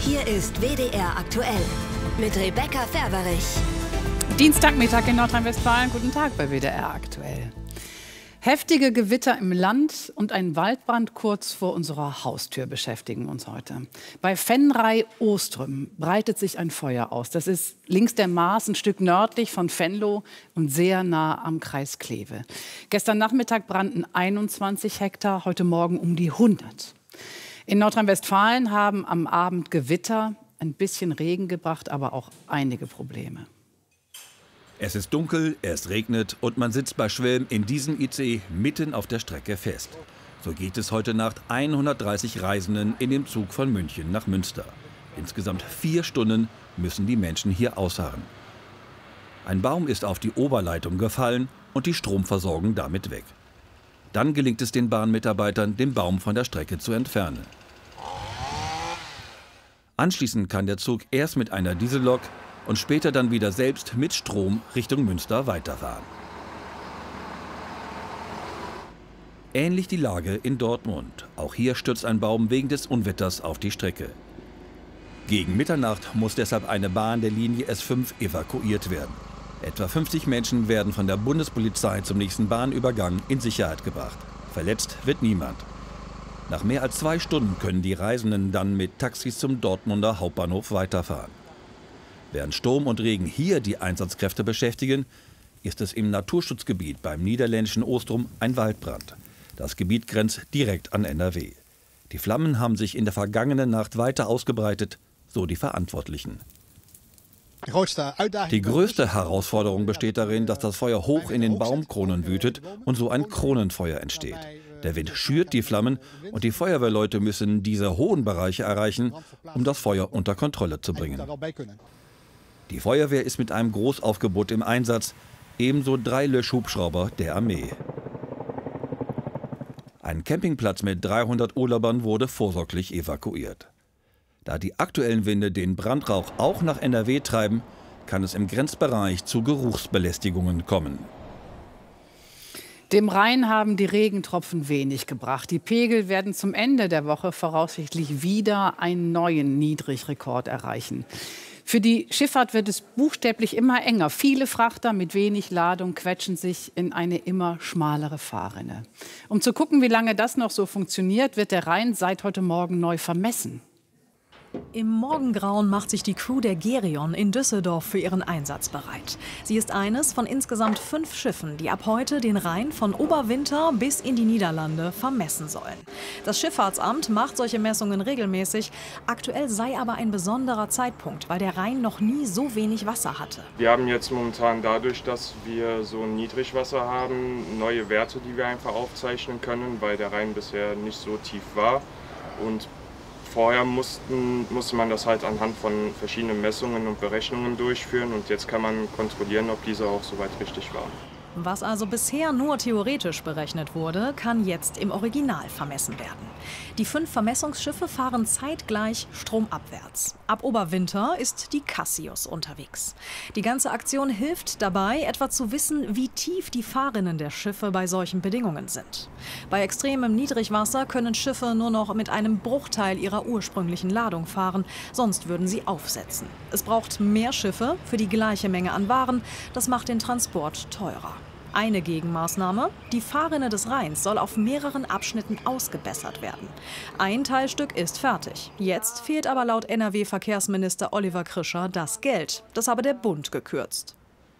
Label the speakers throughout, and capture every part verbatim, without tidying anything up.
Speaker 1: Hier ist W D R aktuell mit Rebecca Ferberich.
Speaker 2: Dienstagmittag in Nordrhein-Westfalen. Guten Tag bei W D R aktuell. Heftige Gewitter im Land und ein Waldbrand kurz vor unserer Haustür beschäftigen uns heute. Bei Venray-Oström breitet sich ein Feuer aus. Das ist links der Maas, ein Stück nördlich von Venlo und sehr nah am Kreis Kleve. Gestern Nachmittag brannten einundzwanzig Hektar, heute Morgen um die hundert. In Nordrhein-Westfalen haben am Abend Gewitter ein bisschen Regen gebracht, aber auch einige Probleme.
Speaker 3: Es ist dunkel, es regnet und man sitzt bei Schwelm in diesem I C E mitten auf der Strecke fest. So geht es heute Nacht hundertdreißig Reisenden in dem Zug von München nach Münster. Insgesamt vier Stunden müssen die Menschen hier ausharren. Ein Baum ist auf die Oberleitung gefallen und die Stromversorgung damit weg. Dann gelingt es den Bahnmitarbeitern, den Baum von der Strecke zu entfernen. Anschließend kann der Zug erst mit einer Diesellok und später dann wieder selbst mit Strom Richtung Münster weiterfahren. Ähnlich die Lage in Dortmund. Auch hier stürzt ein Baum wegen des Unwetters auf die Strecke. Gegen Mitternacht muss deshalb eine Bahn der Linie S fünf evakuiert werden. Etwa fünfzig Menschen werden von der Bundespolizei zum nächsten Bahnübergang in Sicherheit gebracht. Verletzt wird niemand. Nach mehr als zwei Stunden können die Reisenden dann mit Taxis zum Dortmunder Hauptbahnhof weiterfahren. Während Sturm und Regen hier die Einsatzkräfte beschäftigen, ist es im Naturschutzgebiet beim niederländischen Oostrum ein Waldbrand. Das Gebiet grenzt direkt an N R W. Die Flammen haben sich in der vergangenen Nacht weiter ausgebreitet, so die Verantwortlichen. Die größte Herausforderung besteht darin, dass das Feuer hoch in den Baumkronen wütet und so ein Kronenfeuer entsteht. Der Wind schürt die Flammen und die Feuerwehrleute müssen diese hohen Bereiche erreichen, um das Feuer unter Kontrolle zu bringen. Die Feuerwehr ist mit einem Großaufgebot im Einsatz, ebenso drei Löschhubschrauber der Armee. Ein Campingplatz mit dreihundert Urlaubern wurde vorsorglich evakuiert. Da die aktuellen Winde den Brandrauch auch nach N R W treiben, kann es im Grenzbereich zu Geruchsbelästigungen kommen.
Speaker 2: Dem Rhein haben die Regentropfen wenig gebracht. Die Pegel werden zum Ende der Woche voraussichtlich wieder einen neuen Niedrigrekord erreichen. Für die Schifffahrt wird es buchstäblich immer enger. Viele Frachter mit wenig Ladung quetschen sich in eine immer schmalere Fahrrinne. Um zu gucken, wie lange das noch so funktioniert, wird der Rhein seit heute Morgen neu vermessen.
Speaker 4: Im Morgengrauen macht sich die Crew der Gerion in Düsseldorf für ihren Einsatz bereit. Sie ist eines von insgesamt fünf Schiffen, die ab heute den Rhein von Oberwinter bis in die Niederlande vermessen sollen. Das Schifffahrtsamt macht solche Messungen regelmäßig. Aktuell sei aber ein besonderer Zeitpunkt, weil der Rhein noch nie so wenig Wasser hatte.
Speaker 5: Wir haben jetzt momentan dadurch, dass wir so ein Niedrigwasser haben, neue Werte, die wir einfach aufzeichnen können, weil der Rhein bisher nicht so tief war. Und vorher mussten, musste man das halt anhand von verschiedenen Messungen und Berechnungen durchführen und jetzt kann man kontrollieren, ob diese auch soweit richtig waren.
Speaker 4: Was also bisher nur theoretisch berechnet wurde, kann jetzt im Original vermessen werden. Die fünf Vermessungsschiffe fahren zeitgleich stromabwärts. Ab Oberwinter ist die Cassius unterwegs. Die ganze Aktion hilft dabei, etwa zu wissen, wie tief die Fahrrinnen der Schiffe bei solchen Bedingungen sind. Bei extremem Niedrigwasser können Schiffe nur noch mit einem Bruchteil ihrer ursprünglichen Ladung fahren, sonst würden sie aufsetzen. Es braucht mehr Schiffe für die gleiche Menge an Waren, das macht den Transport teurer. Eine Gegenmaßnahme: Die Fahrrinne des Rheins soll auf mehreren Abschnitten ausgebessert werden. Ein Teilstück ist fertig. Jetzt fehlt aber laut N R W-Verkehrsminister Oliver Krischer das Geld. Das habe der Bund gekürzt.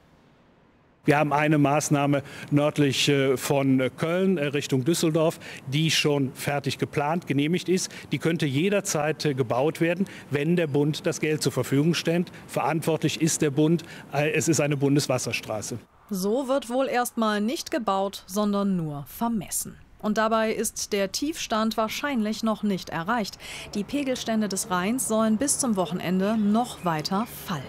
Speaker 6: Wir haben eine Maßnahme nördlich von Köln Richtung Düsseldorf, die schon fertig geplant, genehmigt ist. Die könnte jederzeit gebaut werden, wenn der Bund das Geld zur Verfügung stellt. Verantwortlich ist der Bund. Es ist eine Bundeswasserstraße.
Speaker 4: So wird wohl erstmal nicht gebaut, sondern nur vermessen. Und dabei ist der Tiefstand wahrscheinlich noch nicht erreicht. Die Pegelstände des Rheins sollen bis zum Wochenende noch weiter fallen.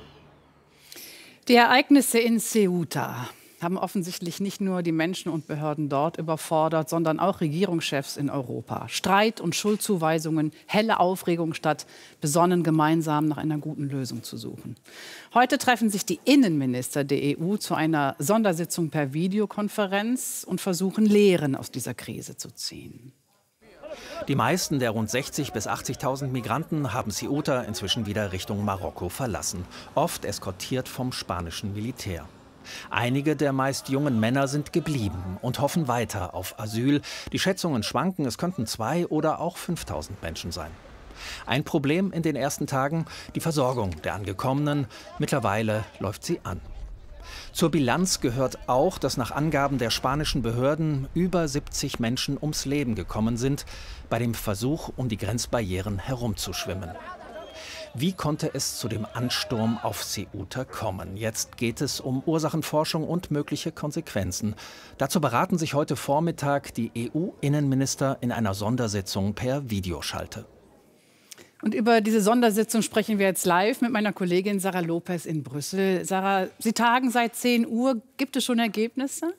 Speaker 2: Die Ereignisse in Ceuta haben offensichtlich nicht nur die Menschen und Behörden dort überfordert, sondern auch Regierungschefs in Europa. Streit und Schuldzuweisungen, helle Aufregung statt besonnen gemeinsam nach einer guten Lösung zu suchen. Heute treffen sich die Innenminister der E U zu einer Sondersitzung per Videokonferenz und versuchen, Lehren aus dieser Krise zu ziehen.
Speaker 7: Die meisten der rund sechzigtausend bis achtzigtausend Migranten haben Ceuta inzwischen wieder Richtung Marokko verlassen, oft eskortiert vom spanischen Militär. Einige der meist jungen Männer sind geblieben und hoffen weiter auf Asyl. Die Schätzungen schwanken, es könnten zwei oder auch fünftausend Menschen sein. Ein Problem in den ersten Tagen, die Versorgung der Angekommenen. Mittlerweile läuft sie an. Zur Bilanz gehört auch, dass nach Angaben der spanischen Behörden über siebzig Menschen ums Leben gekommen sind, bei dem Versuch, um die Grenzbarrieren herumzuschwimmen. Wie konnte es zu dem Ansturm auf Ceuta kommen? Jetzt geht es um Ursachenforschung und mögliche Konsequenzen. Dazu beraten sich heute Vormittag die E U-Innenminister in einer Sondersitzung per Videoschalte.
Speaker 2: Und über diese Sondersitzung sprechen wir jetzt live mit meiner Kollegin Sarah Lopez in Brüssel. Sarah, Sie tagen seit zehn Uhr. Gibt es schon Ergebnisse?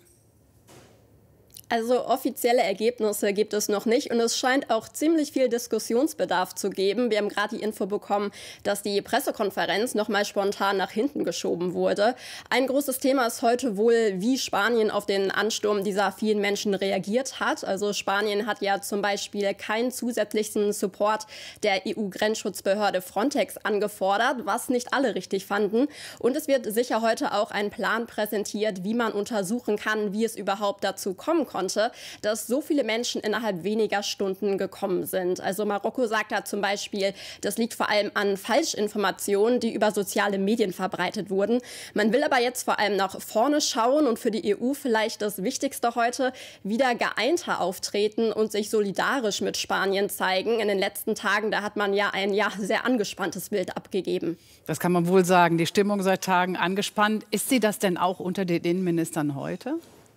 Speaker 8: Also offizielle Ergebnisse gibt es noch nicht und es scheint auch ziemlich viel Diskussionsbedarf zu geben. Wir haben gerade die Info bekommen, dass die Pressekonferenz noch mal spontan nach hinten geschoben wurde. Ein großes Thema ist heute wohl, wie Spanien auf den Ansturm dieser vielen Menschen reagiert hat. Also Spanien hat ja zum Beispiel keinen zusätzlichen Support der E U-Grenzschutzbehörde Frontex angefordert, was nicht alle richtig fanden. Und es wird sicher heute auch ein Plan präsentiert, wie man untersuchen kann, wie es überhaupt dazu kommen konnte, dass so viele Menschen innerhalb weniger Stunden gekommen sind. Also Marokko sagt da zum Beispiel, das liegt vor allem an Falschinformationen, die über soziale Medien verbreitet wurden. Man will aber jetzt vor allem nach vorne schauen und für die E U vielleicht das Wichtigste heute, wieder geeinter auftreten und sich solidarisch mit Spanien zeigen. In den letzten Tagen, da hat man ja ein ja, sehr angespanntes Bild abgegeben.
Speaker 2: Das kann man wohl sagen. Die Stimmung seit Tagen angespannt. Ist sie das denn auch unter den Innenministern heute?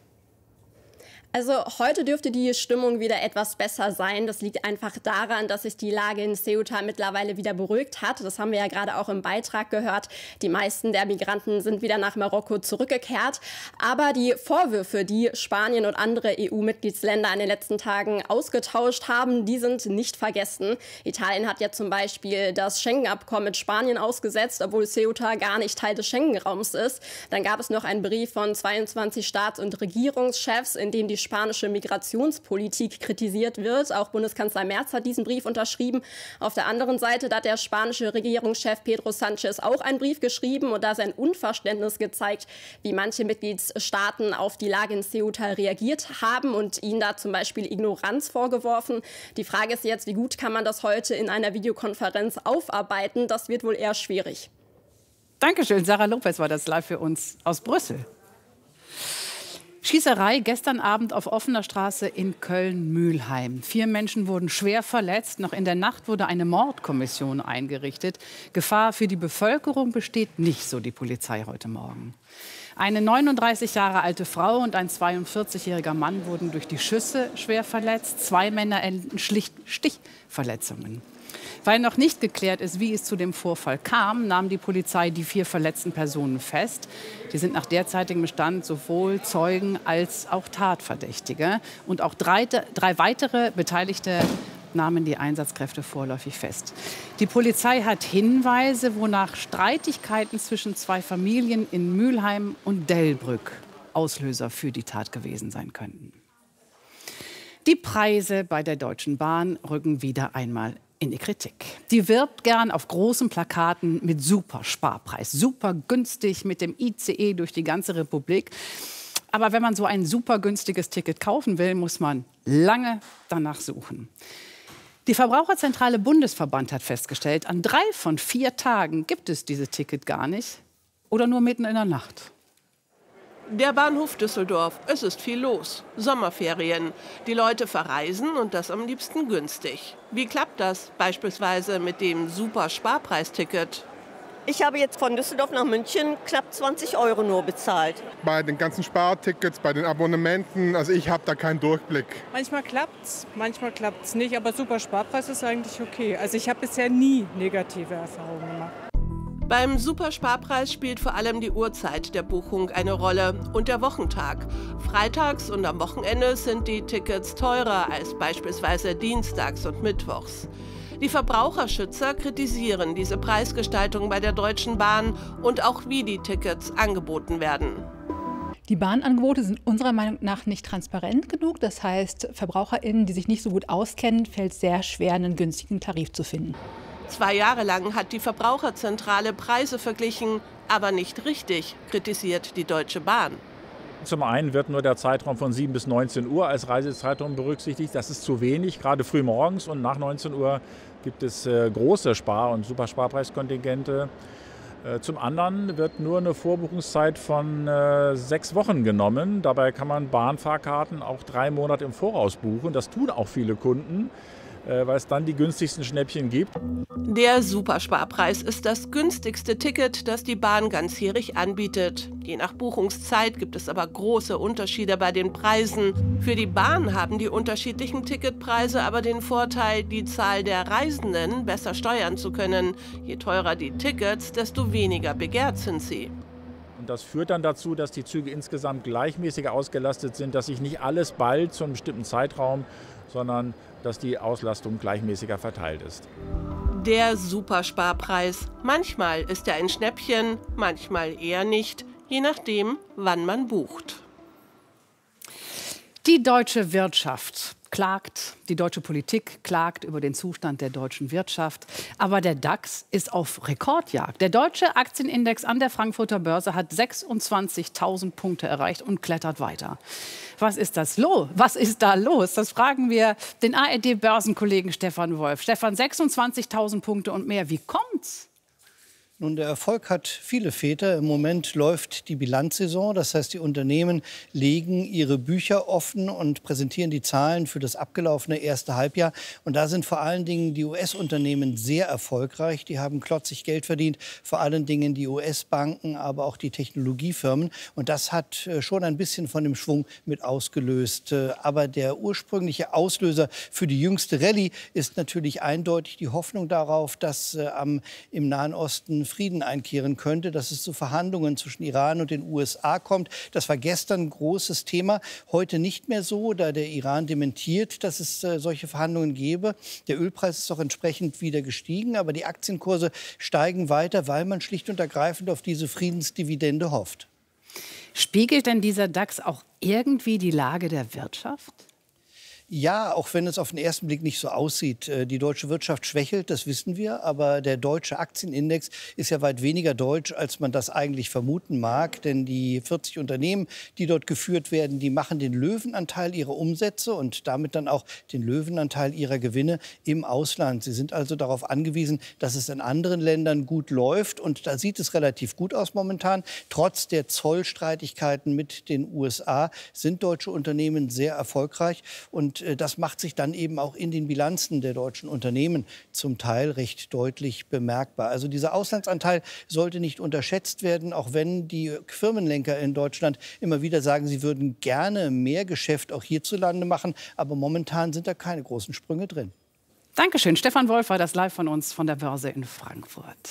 Speaker 8: Also heute dürfte die Stimmung wieder etwas besser sein. Das liegt einfach daran, dass sich die Lage in Ceuta mittlerweile wieder beruhigt hat. Das haben wir ja gerade auch im Beitrag gehört. Die meisten der Migranten sind wieder nach Marokko zurückgekehrt. Aber die Vorwürfe, die Spanien und andere E U-Mitgliedsländer in den letzten Tagen ausgetauscht haben, die sind nicht vergessen. Italien hat ja zum Beispiel das Schengen-Abkommen mit Spanien ausgesetzt, obwohl Ceuta gar nicht Teil des Schengen-Raums ist. Dann gab es noch einen Brief von zweiundzwanzig Staats- und Regierungschefs, in dem die spanische Migrationspolitik kritisiert wird. Auch Bundeskanzler Merz hat diesen Brief unterschrieben. Auf der anderen Seite hat der spanische Regierungschef Pedro Sánchez auch einen Brief geschrieben und da sein Unverständnis gezeigt, wie manche Mitgliedstaaten auf die Lage in Ceuta reagiert haben und ihnen da zum Beispiel Ignoranz vorgeworfen. Die Frage ist jetzt, wie gut kann man das heute in einer Videokonferenz aufarbeiten? Das wird wohl eher schwierig.
Speaker 2: Dankeschön. Sarah Lopez war das live für uns aus Brüssel. Schießerei gestern Abend auf offener Straße in Köln-Mülheim. Vier Menschen wurden schwer verletzt. Noch in der Nacht wurde eine Mordkommission eingerichtet. Gefahr für die Bevölkerung besteht nicht, so die Polizei heute Morgen. Eine neununddreißig Jahre alte Frau und ein zweiundvierzigjähriger Mann wurden durch die Schüsse schwer verletzt. Zwei Männer erlitten schlicht Stichverletzungen. Weil noch nicht geklärt ist, wie es zu dem Vorfall kam, nahm die Polizei die vier verletzten Personen fest. Die sind nach derzeitigem Stand sowohl Zeugen als auch Tatverdächtige. Und auch drei, drei weitere Beteiligte nahmen die Einsatzkräfte vorläufig fest. Die Polizei hat Hinweise, wonach Streitigkeiten zwischen zwei Familien in Mülheim und Delbrück Auslöser für die Tat gewesen sein könnten. Die Preise bei der Deutschen Bahn rücken wieder einmal in die Kritik. Die wirbt gern auf großen Plakaten mit super Sparpreis, super günstig mit dem I C E durch die ganze Republik. Aber wenn man so ein super günstiges Ticket kaufen will, muss man lange danach suchen. Die Verbraucherzentrale Bundesverband hat festgestellt, an drei von vier Tagen gibt es dieses Ticket gar nicht oder nur mitten in der Nacht.
Speaker 9: Der Bahnhof Düsseldorf, es ist viel los. Sommerferien. Die Leute verreisen und das am liebsten günstig. Wie klappt das beispielsweise mit dem Super-Sparpreisticket?
Speaker 10: Ich habe jetzt von Düsseldorf nach München knapp zwanzig Euro nur bezahlt.
Speaker 11: Bei den ganzen Spartickets, bei den Abonnementen, also ich habe da keinen Durchblick.
Speaker 12: Manchmal klappt's, manchmal klappt's nicht, aber Super-Sparpreis ist eigentlich okay. Also ich habe bisher nie negative Erfahrungen gemacht.
Speaker 9: Beim Supersparpreis spielt vor allem die Uhrzeit der Buchung eine Rolle und der Wochentag. Freitags und am Wochenende sind die Tickets teurer als beispielsweise dienstags und mittwochs. Die Verbraucherschützer kritisieren diese Preisgestaltung bei der Deutschen Bahn und auch wie die Tickets angeboten werden.
Speaker 13: Die Bahnangebote sind unserer Meinung nach nicht transparent genug. Das heißt, VerbraucherInnen, die sich nicht so gut auskennen, fällt es sehr schwer, einen günstigen Tarif zu finden.
Speaker 9: Zwei Jahre lang hat die Verbraucherzentrale Preise verglichen, aber nicht richtig, kritisiert die Deutsche Bahn.
Speaker 14: Zum einen wird nur der Zeitraum von sieben bis neunzehn Uhr als Reisezeitraum berücksichtigt. Das ist zu wenig, gerade früh morgens, und nach neunzehn Uhr gibt es äh, große Spar- und Supersparpreiskontingente. Äh, zum anderen wird nur eine Vorbuchungszeit von äh, sechs Wochen genommen. Dabei kann man Bahnfahrkarten auch drei Monate im Voraus buchen. Das tun auch viele Kunden, äh, weil es dann die günstigsten Schnäppchen gibt.
Speaker 9: Der Supersparpreis ist das günstigste Ticket, das die Bahn ganzjährig anbietet. Je nach Buchungszeit gibt es aber große Unterschiede bei den Preisen. Für die Bahn haben die unterschiedlichen Ticketpreise aber den Vorteil, die Zahl der Reisenden besser steuern zu können. Je teurer die Tickets, desto weniger begehrt sind sie.
Speaker 14: Und das führt dann dazu, dass die Züge insgesamt gleichmäßiger ausgelastet sind, dass sich nicht alles ballt zu einem bestimmten Zeitraum, sondern dass die Auslastung gleichmäßiger verteilt ist.
Speaker 9: Der Supersparpreis. Manchmal ist er ein Schnäppchen, manchmal eher nicht, je nachdem, wann man bucht.
Speaker 2: Die deutsche Wirtschaft klagt, die deutsche Politik klagt über den Zustand der deutschen Wirtschaft. Aber der DAX ist auf Rekordjagd. Der deutsche Aktienindex an der Frankfurter Börse hat sechsundzwanzigtausend Punkte erreicht und klettert weiter. Was ist das los? Was ist da los? Das fragen wir den A R D-Börsenkollegen Stefan Wolf. Stefan, sechsundzwanzigtausend Punkte und mehr. Wie kommt's?
Speaker 15: Nun, der Erfolg hat viele Väter. Im Moment läuft die Bilanzsaison. Das heißt, die Unternehmen legen ihre Bücher offen und präsentieren die Zahlen für das abgelaufene erste Halbjahr. Und da sind vor allen Dingen die U S-Unternehmen sehr erfolgreich. Die haben klotzig Geld verdient. Vor allen Dingen die U S-Banken, aber auch die Technologiefirmen. Und das hat schon ein bisschen von dem Schwung mit ausgelöst. Aber der ursprüngliche Auslöser für die jüngste Rallye ist natürlich eindeutig die Hoffnung darauf, dass äh, am, im Nahen Osten Frieden einkehren könnte, dass es zu Verhandlungen zwischen Iran und den U S A kommt. Das war gestern ein großes Thema, heute nicht mehr so, da der Iran dementiert, dass es äh, solche Verhandlungen gäbe. Der Ölpreis ist auch entsprechend wieder gestiegen, aber die Aktienkurse steigen weiter, weil man schlicht und ergreifend auf diese Friedensdividende hofft.
Speaker 2: Spiegelt denn dieser DAX auch irgendwie die Lage der Wirtschaft?
Speaker 15: Ja, auch wenn es auf den ersten Blick nicht so aussieht. Die deutsche Wirtschaft schwächelt, das wissen wir. Aber der deutsche Aktienindex ist ja weit weniger deutsch, als man das eigentlich vermuten mag. Denn die vierzig Unternehmen, die dort geführt werden, die machen den Löwenanteil ihrer Umsätze und damit dann auch den Löwenanteil ihrer Gewinne im Ausland. Sie sind also darauf angewiesen, dass es in anderen Ländern gut läuft. Und da sieht es relativ gut aus momentan. Trotz der Zollstreitigkeiten mit den U S A sind deutsche Unternehmen sehr erfolgreich. Und Und das macht sich dann eben auch in den Bilanzen der deutschen Unternehmen zum Teil recht deutlich bemerkbar. Also dieser Auslandsanteil sollte nicht unterschätzt werden, auch wenn die Firmenlenker in Deutschland immer wieder sagen, sie würden gerne mehr Geschäft auch hierzulande machen. Aber momentan sind da keine großen Sprünge drin.
Speaker 2: Dankeschön. Stefan Wolf war das live von uns von der Börse in Frankfurt.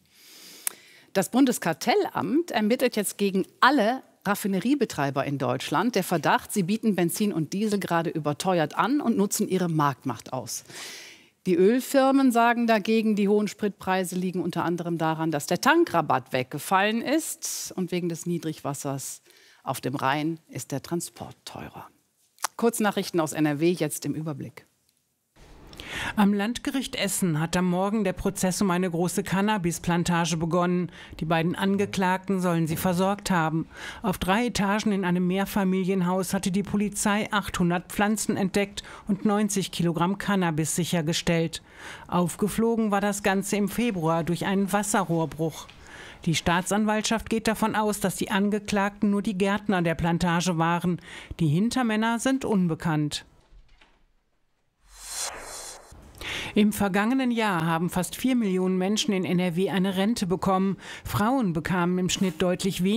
Speaker 2: Das Bundeskartellamt ermittelt jetzt gegen alle Raffineriebetreiber in Deutschland. Der Verdacht, sie bieten Benzin und Diesel gerade überteuert an und nutzen ihre Marktmacht aus. Die Ölfirmen sagen dagegen, die hohen Spritpreise liegen unter anderem daran, dass der Tankrabatt weggefallen ist. Und wegen des Niedrigwassers auf dem Rhein ist der Transport teurer. Kurznachrichten aus N R W, jetzt im Überblick.
Speaker 16: Am Landgericht Essen hat am Morgen der Prozess um eine große Cannabisplantage begonnen. Die beiden Angeklagten sollen sie versorgt haben. Auf drei Etagen in einem Mehrfamilienhaus hatte die Polizei achthundert Pflanzen entdeckt und neunzig Kilogramm Cannabis sichergestellt. Aufgeflogen war das Ganze im Februar durch einen Wasserrohrbruch. Die Staatsanwaltschaft geht davon aus, dass die Angeklagten nur die Gärtner der Plantage waren. Die Hintermänner sind unbekannt. Im vergangenen Jahr haben fast vier Millionen Menschen in N R W eine Rente bekommen. Frauen bekamen im Schnitt deutlich weniger.